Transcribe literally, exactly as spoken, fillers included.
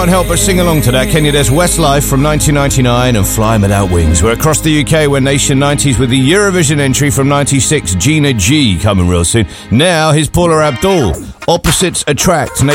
Can't help but sing along to that, can you? There's Westlife from nineteen ninety-nine and Flying Without Wings. We're across the U K, we're Nation nineties with the Eurovision entry from ninety-six, Gina G, coming real soon. Now, here's Paula Abdul, Opposites Attract.